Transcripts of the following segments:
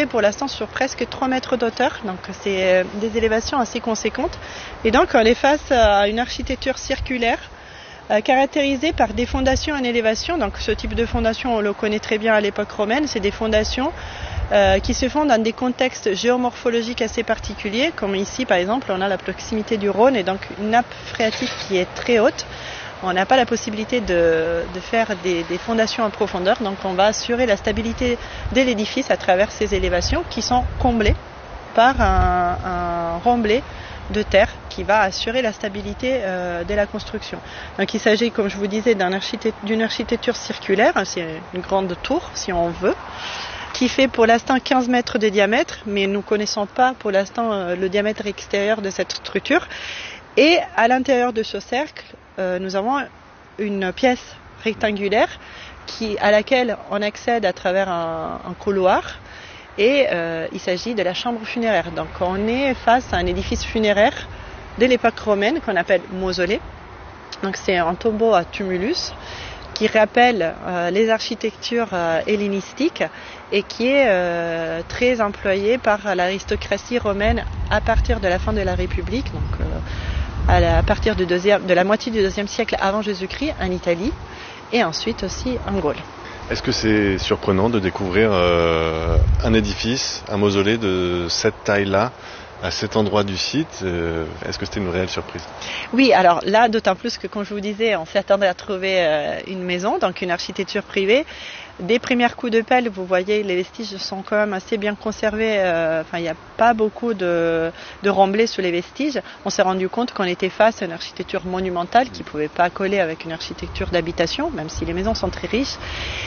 fait pour l'instant sur presque 3 mètres d'auteur, donc c'est des élévations assez conséquentes. Et donc on est face à une architecture circulaire caractérisée par des fondations en élévation. Donc ce type de fondation, on le connaît très bien à l'époque romaine, c'est des fondations qui se font dans des contextes géomorphologiques assez particuliers, comme ici par exemple, on a la proximité du Rhône et donc une nappe phréatique qui est très haute. On n'a pas la possibilité de faire des fondations en profondeur, donc on va assurer la stabilité de l'édifice à travers ces élévations qui sont comblées par un remblai de terre qui va assurer la stabilité de la construction. Donc il s'agit, comme je vous disais, d'une architecture circulaire, c'est une grande tour si on veut, qui fait pour l'instant 15 mètres de diamètre, mais nous ne connaissons pas pour l'instant le diamètre extérieur de cette structure. Et à l'intérieur de ce cercle, nous avons une pièce rectangulaire à laquelle on accède à travers un couloir et il s'agit de la chambre funéraire. Donc on est face à un édifice funéraire de l'époque romaine qu'on appelle mausolée. Donc c'est un tombeau à tumulus qui rappelle les architectures hellénistiques et qui est très employé par l'aristocratie romaine à partir de la fin de la République, donc à partir de la moitié du IIe siècle avant Jésus-Christ en Italie et ensuite aussi en Gaule. Est-ce que c'est surprenant de découvrir un édifice, un mausolée de cette taille-là à cet endroit du site? Est-ce que c'était une réelle surprise? Oui, alors là, d'autant plus que, comme je vous disais, on s'attendait à trouver une maison, donc une architecture privée. Des premiers coups de pelle, vous voyez, les vestiges sont quand même assez bien conservés. Il n'y a pas beaucoup de remblais sous les vestiges. On s'est rendu compte qu'on était face à une architecture monumentale qui ne pouvait pas coller avec une architecture d'habitation, même si les maisons sont très riches.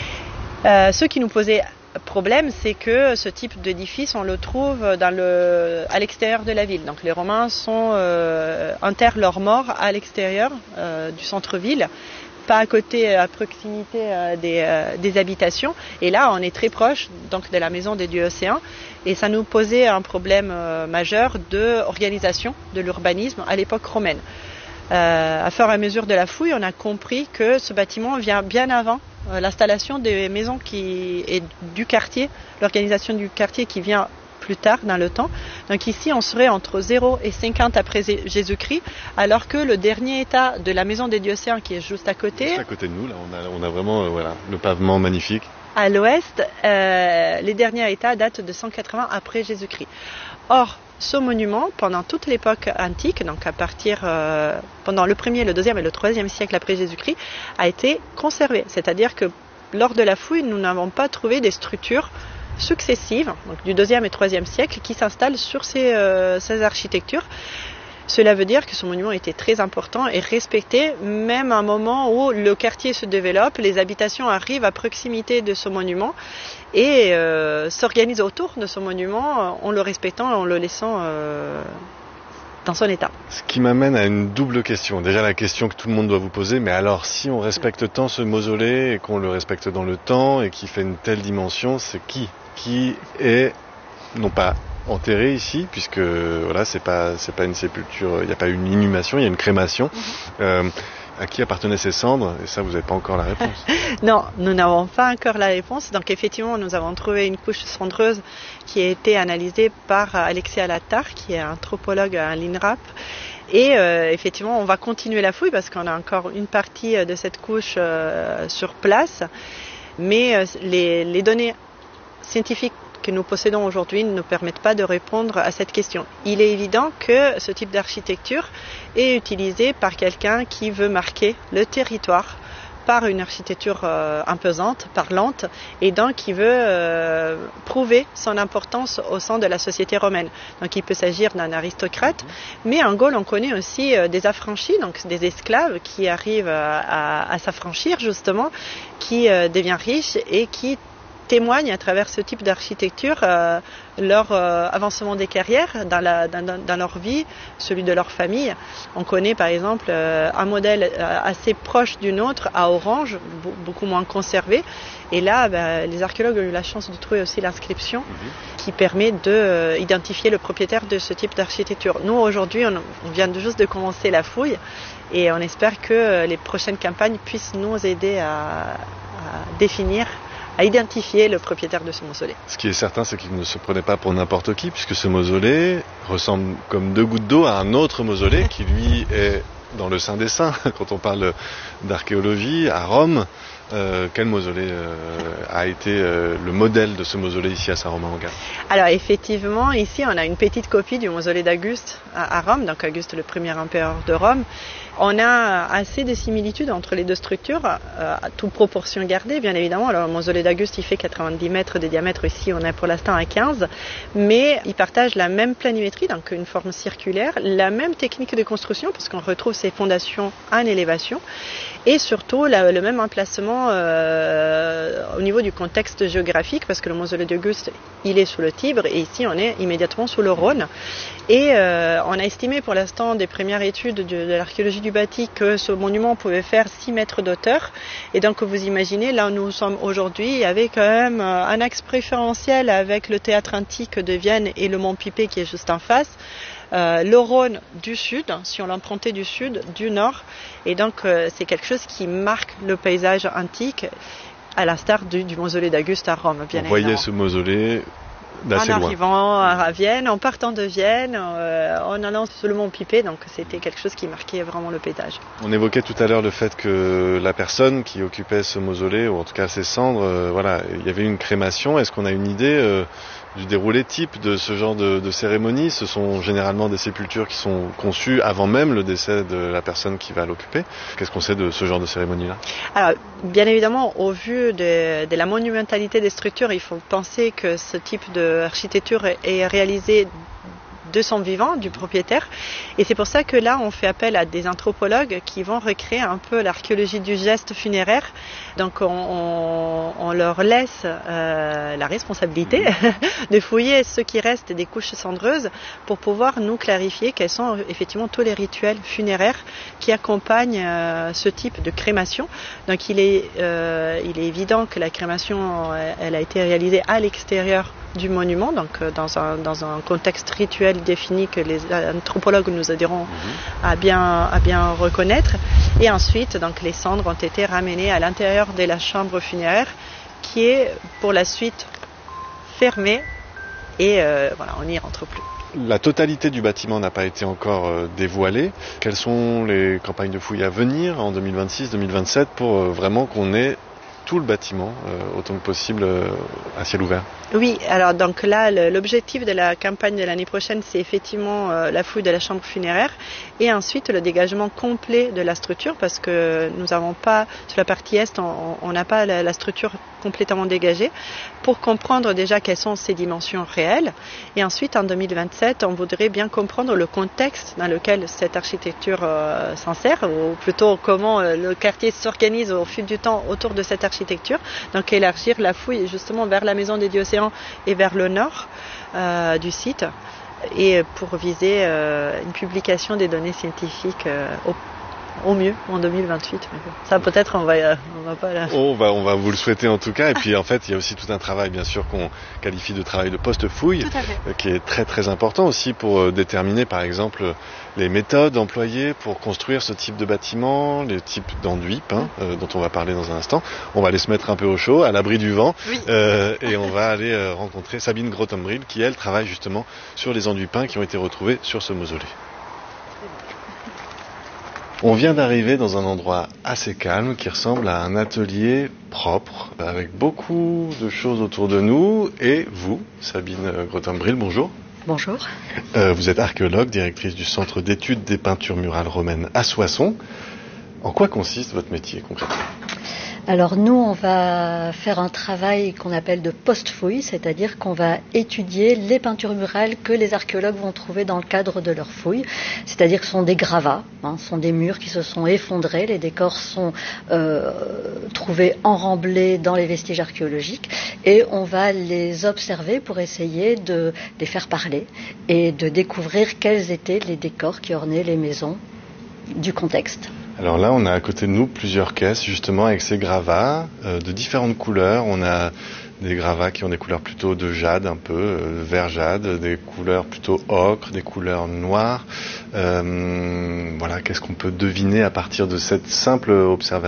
Ce qui nous posait problème, c'est que ce type d'édifice, on le trouve à l'extérieur de la ville. Donc les Romains enterrent leurs morts à l'extérieur du centre-ville, pas à côté, à proximité des habitations. Et là, on est très proche donc de la maison des dieux océans. Et ça nous posait un problème majeur d'organisation de l'urbanisme à l'époque romaine. À fur et à mesure de la fouille, on a compris que ce bâtiment vient bien avant l'installation des maisons et du quartier, l'organisation du quartier qui vient plus tard dans le temps. Donc ici, on serait entre 0 et 50 après Jésus-Christ, alors que le dernier état de la maison des Diocéens, qui est juste à côté... Juste à côté de nous, là, on a vraiment le pavement magnifique. À l'ouest, les derniers états datent de 180 après Jésus-Christ. Or, ce monument, pendant toute l'époque antique, donc pendant le 1er, le 2e et le 3e siècle après Jésus-Christ, a été conservé. C'est-à-dire que lors de la fouille, nous n'avons pas trouvé des structures successives, donc du 2e et 3e siècle, qui s'installent sur ces architectures. Cela veut dire que ce monument était très important et respecté, même à un moment où le quartier se développe, les habitations arrivent à proximité de ce monument et s'organisent autour de ce monument en le respectant et en le laissant dans son état. Ce qui m'amène à une double question. Déjà la question que tout le monde doit vous poser, mais alors si on respecte tant ce mausolée et qu'on le respecte dans le temps et qui fait une telle dimension, c'est qui est, non pas enterré ici, puisque voilà, c'est pas une sépulture, il n'y a pas une inhumation, il y a une crémation. À qui appartenaient ces cendres? Et ça, vous n'avez pas encore la réponse. Non, nous n'avons pas encore la réponse. Donc effectivement, nous avons trouvé une couche cendreuse qui a été analysée par Alexis Alatar, qui est anthropologue à l'INRAP. Et effectivement, on va continuer la fouille parce qu'on a encore une partie de cette couche sur place. Mais les données scientifiques que nous possédons aujourd'hui ne nous permettent pas de répondre à cette question. Il est évident que ce type d'architecture est utilisé par quelqu'un qui veut marquer le territoire par une architecture imposante, parlante, et donc qui veut prouver son importance au sein de la société romaine. Donc il peut s'agir d'un aristocrate, mais en Gaule on connaît aussi des affranchis, donc des esclaves qui arrivent à s'affranchir justement, qui deviennent riches et qui témoignent à travers ce type d'architecture leur avancement des carrières dans leur vie, celui de leur famille. On connaît par exemple un modèle assez proche du nôtre à Orange, beaucoup moins conservé. Et là, les archéologues ont eu la chance de trouver aussi l'inscription qui permet d'identifier le propriétaire de ce type d'architecture. Nous, aujourd'hui, on vient juste de commencer la fouille et on espère que les prochaines campagnes puissent nous aider à définir à identifier le propriétaire de ce mausolée. Ce qui est certain, c'est qu'il ne se prenait pas pour n'importe qui, puisque ce mausolée ressemble comme 2 gouttes d'eau à un autre mausolée qui, lui, est dans le Saint des Saints. Quand on parle d'archéologie, à Rome, quel mausolée a été le modèle de ce mausolée ici à Saint-Romain-en-Galles? Alors effectivement, ici on a une petite copie du mausolée d'Auguste à Rome, donc Auguste le premier empereur de Rome. On a assez de similitudes entre les deux structures, à toute proportion gardée, bien évidemment. Alors, le mausolée d'Auguste, il fait 90 mètres de diamètre. Ici, on est pour l'instant à 15. Mais ils partagent la même planimétrie, donc une forme circulaire, la même technique de construction, parce qu'on retrouve ces fondations en élévation. Et surtout, le même emplacement au niveau du contexte géographique, parce que le mausolée d'Auguste, il est sous le Tibre, et ici, on est immédiatement sous le Rhône. Et on a estimé pour l'instant des premières études de l'archéologie du bâti que ce monument pouvait faire 6 mètres de hauteur. Et donc vous imaginez, là où nous sommes aujourd'hui, avec quand même un axe préférentiel avec le théâtre antique de Vienne et le mont Pipé qui est juste en face. Le Rhône du sud, si on l'empruntait du sud, du nord. Et donc c'est quelque chose qui marque le paysage antique, à l'instar du mausolée d'Auguste à Rome, bien évidemment. Vous voyez ce mausolée d'assez loin. En arrivant à Vienne, en partant de Vienne, en allant sur le mont Pipé, donc c'était quelque chose qui marquait vraiment le paysage. On évoquait tout à l'heure le fait que la personne qui occupait ce mausolée, ou en tout cas ses cendres, voilà, il y avait une crémation. Est-ce qu'on a une idée du déroulé type de ce genre de cérémonie? Ce sont généralement des sépultures qui sont conçues avant même le décès de la personne qui va l'occuper. Qu'est-ce qu'on sait de ce genre de cérémonie-là? Alors, bien évidemment, au vu de la monumentalité des structures, il faut penser que ce type d'architecture est réalisé de son vivant, du propriétaire. Et c'est pour ça que là, on fait appel à des anthropologues qui vont recréer un peu l'archéologie du geste funéraire. Donc, on leur laisse la responsabilité de fouiller ce qui reste des couches cendreuses pour pouvoir nous clarifier quels sont effectivement tous les rituels funéraires qui accompagnent ce type de crémation. Donc, il est évident que la crémation, elle a été réalisée à l'extérieur du monument, donc dans un contexte rituel défini que les anthropologues nous aideront à bien reconnaître. Et ensuite, donc, les cendres ont été ramenées à l'intérieur de la chambre funéraire qui est pour la suite fermée et voilà, on n'y rentre plus. La totalité du bâtiment n'a pas été encore dévoilée. Quelles sont les campagnes de fouilles à venir en 2026-2027 pour vraiment qu'on ait tout le bâtiment autant que possible à ciel ouvert? Oui, alors donc là, l'objectif de la campagne de l'année prochaine, c'est effectivement la fouille de la chambre funéraire et ensuite le dégagement complet de la structure parce que nous n'avons pas, sur la partie est, on n'a pas la structure complètement dégagée pour comprendre déjà quelles sont ses dimensions réelles. Et ensuite, en 2027, on voudrait bien comprendre le contexte dans lequel cette architecture s'insère, ou plutôt comment le quartier s'organise au fil du temps autour de cette architecture. Donc élargir la fouille justement vers la maison des Dieux-Océans et vers le nord du site et pour viser une publication des données scientifiques au mieux en 2028. Ça peut-être on va pas là. On va vous le souhaiter en tout cas. Et puis en fait il y a aussi tout un travail bien sûr qu'on qualifie de travail de post-fouille qui est très très important aussi pour déterminer par exemple les méthodes employées pour construire ce type de bâtiment, les types d'enduits peints dont on va parler dans un instant. On va aller se mettre un peu au chaud, à l'abri du vent, et on va aller rencontrer Sabine Grotombril qui elle travaille justement sur les enduits peints qui ont été retrouvés sur ce mausolée. On vient d'arriver dans un endroit assez calme qui ressemble à un atelier propre avec beaucoup de choses autour de nous. Et vous, Sabine Grotombril, bonjour. Bonjour. Vous êtes archéologue, directrice du Centre d'études des peintures murales romaines à Soissons. En quoi consiste votre métier concrètement ? Alors nous, on va faire un travail qu'on appelle de post-fouille, c'est-à-dire qu'on va étudier les peintures murales que les archéologues vont trouver dans le cadre de leur fouille. C'est-à-dire que ce sont des gravats, ce sont des murs qui se sont effondrés, les décors sont trouvés enremblés dans les vestiges archéologiques et on va les observer pour essayer de les faire parler et de découvrir quels étaient les décors qui ornaient les maisons du contexte. Alors là, on a à côté de nous plusieurs caisses, justement, avec ces gravats de différentes couleurs. On a des gravats qui ont des couleurs plutôt de jade, un peu, vert jade, des couleurs plutôt ocre, des couleurs noires. Voilà, qu'est-ce qu'on peut deviner à partir de cette simple observation-là ?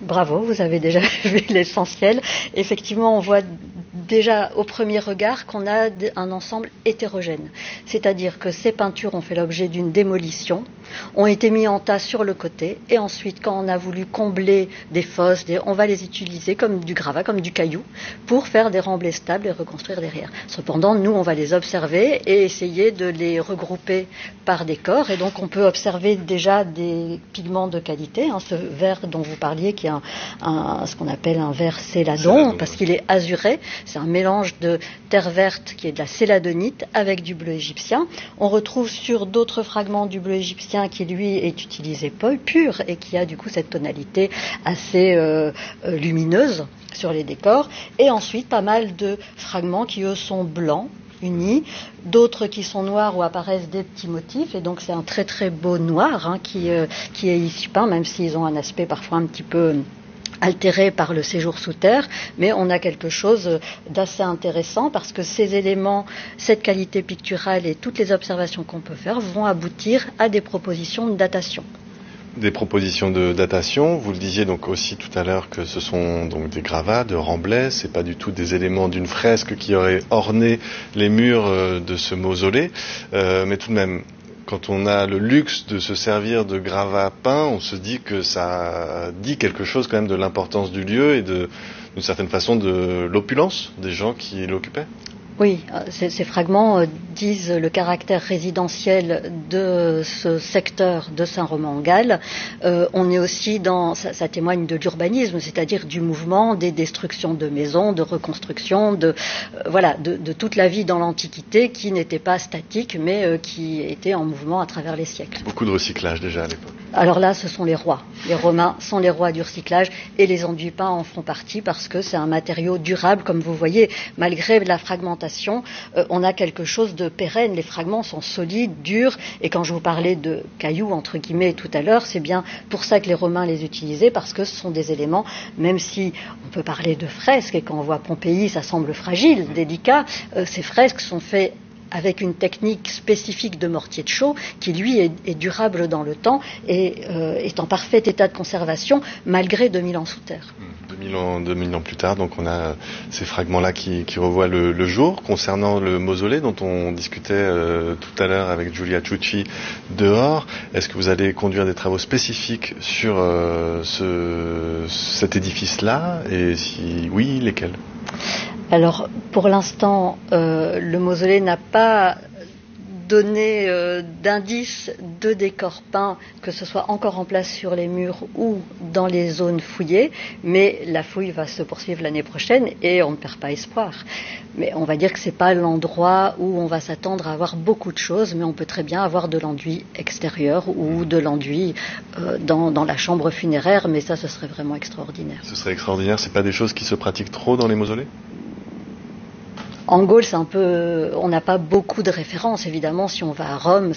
Bravo, vous avez déjà vu l'essentiel. Effectivement, on voit déjà au premier regard qu'on a un ensemble hétérogène. C'est-à-dire que ces peintures ont fait l'objet d'une démolition, ont été mis en tas sur le côté, et ensuite, quand on a voulu combler des fosses, on va les utiliser comme du gravat, comme du caillou, pour faire des remblais stables et reconstruire derrière. Cependant, nous, on va les observer et essayer de les regrouper par décor, et donc on peut observer déjà des pigments de qualité, ce vert dont vous parliez, qui est ce qu'on appelle un vert céladon, parce qu'il est azuré. C'est un mélange de terre verte qui est de la céladonite avec du bleu égyptien. On retrouve sur d'autres fragments du bleu égyptien qui lui est utilisé pur et qui a du coup cette tonalité assez lumineuse sur les décors. Et ensuite pas mal de fragments qui eux sont blancs, unis, d'autres qui sont noirs où apparaissent des petits motifs, et donc c'est un très très beau noir qui est ici peint, même s'ils ont un aspect parfois un petit peu altéré par le séjour sous terre, mais on a quelque chose d'assez intéressant parce que ces éléments, cette qualité picturale et toutes les observations qu'on peut faire vont aboutir à des propositions de datation. Des propositions de datation, vous le disiez donc aussi tout à l'heure que ce sont donc des gravats, de remblais, c'est pas du tout des éléments d'une fresque qui aurait orné les murs de ce mausolée, mais tout de même, quand on a le luxe de se servir de gravats peints, on se dit que ça dit quelque chose quand même de l'importance du lieu et d'une certaine façon de l'opulence des gens qui l'occupaient. Oui, ces fragments disent le caractère résidentiel de ce secteur de Saint-Romain-en-Galles. On est aussi ça témoigne de l'urbanisme, c'est-à-dire du mouvement, des destructions de maisons, de reconstruction, de toute la vie dans l'Antiquité qui n'était pas statique, mais qui était en mouvement à travers les siècles. Beaucoup de recyclage déjà à l'époque. Alors là, ce sont les rois. Les Romains sont les rois du recyclage et les enduits peints en font partie parce que c'est un matériau durable, comme vous voyez, malgré la fragmentation. On a quelque chose de pérenne, les fragments sont solides, durs, et quand je vous parlais de cailloux entre guillemets tout à l'heure, c'est bien pour ça que les Romains les utilisaient, parce que ce sont des éléments, même si on peut parler de fresques, et quand on voit Pompéi ça semble fragile, délicat, ces fresques sont faites avec une technique spécifique de mortier de chaux qui lui est durable dans le temps et est en parfait état de conservation malgré 2000 ans sous terre. 2000 ans plus tard, donc on a ces fragments-là qui revoient le jour. Concernant le mausolée dont on discutait tout à l'heure avec Giulia Ciucci dehors, est-ce que vous allez conduire des travaux spécifiques sur cet édifice-là, et si oui, lesquels ? Alors, pour l'instant, le mausolée n'a pas donné d'indices de décor peint, que ce soit encore en place sur les murs ou dans les zones fouillées, mais la fouille va se poursuivre l'année prochaine et on ne perd pas espoir. Mais on va dire que ce n'est pas l'endroit où on va s'attendre à avoir beaucoup de choses, mais on peut très bien avoir de l'enduit extérieur ou de l'enduit dans la chambre funéraire, mais ça, ce serait vraiment extraordinaire. Ce serait extraordinaire, c'est pas des choses qui se pratiquent trop dans les mausolées ? En Gaule, c'est un peu, on n'a pas beaucoup de références. Évidemment, si on va à Rome,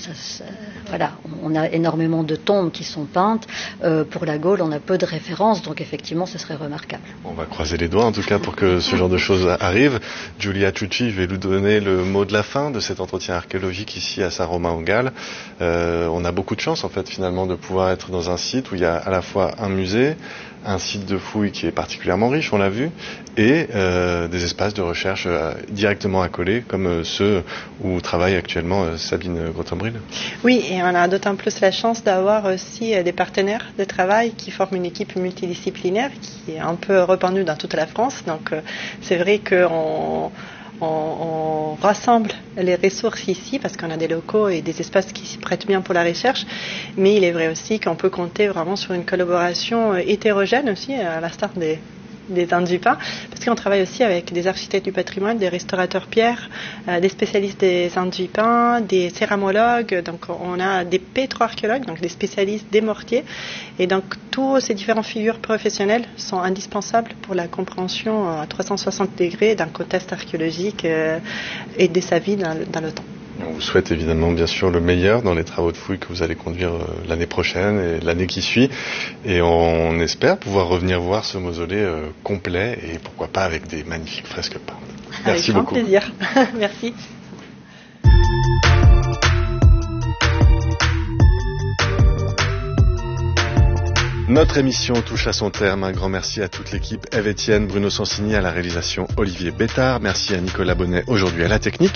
on a énormément de tombes qui sont peintes. Pour la Gaule, on a peu de références, donc effectivement, ce serait remarquable. On va croiser les doigts, en tout cas, pour que ce genre de choses arrive. Giulia Ciucci, je vais vous donner le mot de la fin de cet entretien archéologique ici à Saint-Romain-en-Galles. On a beaucoup de chance, en fait, finalement, de pouvoir être dans un site où il y a à la fois un musée, un site de fouille qui est particulièrement riche, on l'a vu, et des espaces de recherche directement accolés, comme ceux où travaille actuellement Sabine Grotembril. Oui, et on a d'autant plus la chance d'avoir aussi des partenaires de travail qui forment une équipe multidisciplinaire qui est un peu répandue dans toute la France. Donc c'est vrai qu'on rassemble les ressources ici parce qu'on a des locaux et des espaces qui s'y prêtent bien pour la recherche, mais il est vrai aussi qu'on peut compter vraiment sur une collaboration hétérogène aussi, à l'instar des enduits peints, parce qu'on travaille aussi avec des architectes du patrimoine, des restaurateurs pierres, des spécialistes des enduits peints, des céramologues, donc on a des pétroarchéologues, donc des spécialistes des mortiers, et donc tous ces différentes figures professionnelles sont indispensables pour la compréhension à 360 degrés d'un contexte archéologique et de sa vie dans le temps. On vous souhaite évidemment bien sûr le meilleur dans les travaux de fouilles que vous allez conduire l'année prochaine et l'année qui suit. Et on espère pouvoir revenir voir ce mausolée complet et pourquoi pas avec des magnifiques fresques peintes. Merci beaucoup. Avec grand plaisir. Merci. Notre émission touche à son terme. Un grand merci à toute l'équipe. Ève Etienne, Bruno Sansini à la réalisation, Olivier Bétard. Merci à Nicolas Bonnet aujourd'hui à la technique.